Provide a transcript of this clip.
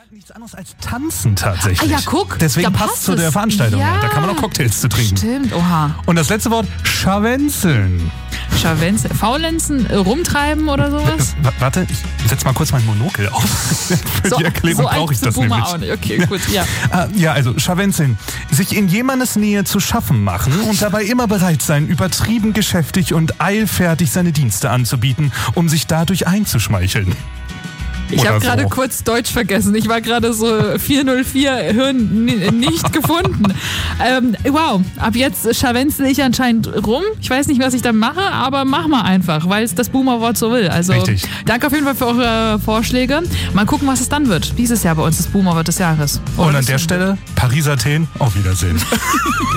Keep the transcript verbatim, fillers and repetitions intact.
Nichts anderes als tanzen tatsächlich. Ah ja, guck. Deswegen da passt passt zu der es. Veranstaltung. Ja. Da kann man auch Cocktails zu trinken. Stimmt, oha. Und das letzte Wort, scharwenzeln. Scharwenz, faulenzen, äh, rumtreiben oder sowas? W- Warte, ich setze mal kurz mein Monokel auf. Für So, die Erklärung so brauche ich das Boomer nämlich. auch nicht. Okay, gut, ja. Äh, ja, also scharwenzeln. Sich in jemandes Nähe zu schaffen machen und dabei immer bereit sein, übertrieben geschäftig und eilfertig seine Dienste anzubieten, um sich dadurch einzuschmeicheln. Ich Oder habe gerade so. kurz Deutsch vergessen. Ich war gerade so vier null vier Hirn n- nicht gefunden. Ähm, wow, ab jetzt scharwenzel ich anscheinend rum. Ich weiß nicht, was ich da mache, aber mach mal einfach, weil es das Boomer-Wort so will. Also Richtig. danke auf jeden Fall für eure Vorschläge. Mal gucken, was es dann wird. Dieses Jahr bei uns das Boomer-Wort des Jahres. Und Oder an das- der Stelle, Paris, Athen, auf Wiedersehen.